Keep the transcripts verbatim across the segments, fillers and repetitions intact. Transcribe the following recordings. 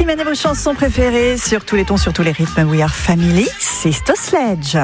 Ici mène vos chansons préférées sur tous les tons, sur tous les rythmes. We are family, Sister Sledge.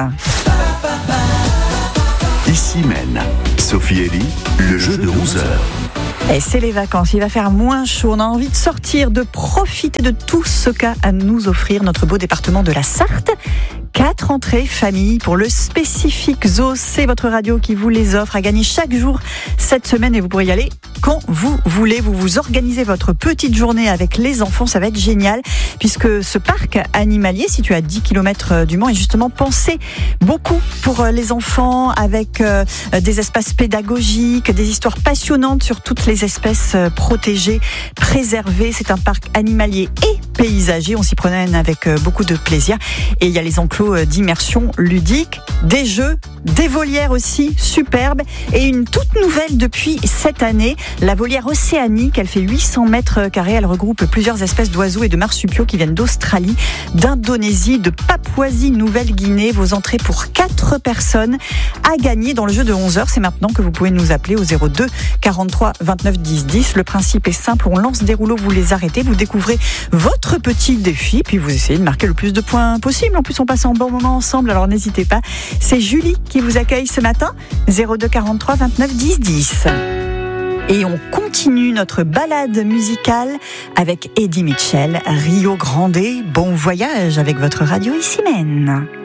Ici mène Sophie Elie, le jeu de onze heures. Et c'est les vacances, il va faire moins chaud, on a envie de sortir, de profiter de tout ce qu'a à nous offrir notre beau département de la Sarthe. Quatre entrées famille pour le spécifique zoo, c'est votre radio qui vous les offre à gagner chaque jour cette semaine et vous pourrez y aller quand vous voulez. Vous vous organisez votre petite journée avec les enfants, ça va être génial puisque ce parc animalier situé à dix kilomètres du Mans est justement pensé beaucoup pour les enfants avec euh, des espaces pédagogiques, des histoires passionnantes sur toutes les espèces protégées, préservées. C'est un parc animalier et paysager, on s'y promène avec beaucoup de plaisir et il y a les enclos d'immersion ludique, des jeux, des volières aussi superbes et une toute nouvelle depuis cette année, la volière océanique. Elle fait huit cents mètres carrés, elle regroupe plusieurs espèces d'oiseaux et de marsupiaux qui viennent d'Australie, d'Indonésie, de Papouasie-Nouvelle-Guinée. Vos entrées pour quatre personnes à gagner dans le jeu de onze heures. C'est maintenant que vous pouvez nous appeler au zéro deux quarante-trois vingt-neuf dix dix. Le principe est simple, on lance des rouleaux, vous les arrêtez, vous découvrez votre petit défi, puis vous essayez de marquer le plus de points possible. En plus, on passe un bon moment ensemble, alors n'hésitez pas. C'est Julie qui vous accueille ce matin, zéro deux quarante-trois vingt-neuf dix dix. Et on continue notre balade musicale avec Eddie Mitchell, Rio Grande. Bon voyage avec votre radio Ici Mène.